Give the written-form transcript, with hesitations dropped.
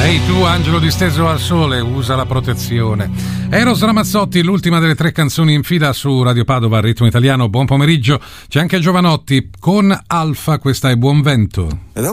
Ehi tu, angelo disteso al sole, usa la protezione. Eros Ramazzotti, l'ultima delle 3 canzoni in fila su Radio Padova, Ritmo Italiano. Buon pomeriggio. C'è anche Giovanotti con Alfa, questa è Buon Vento.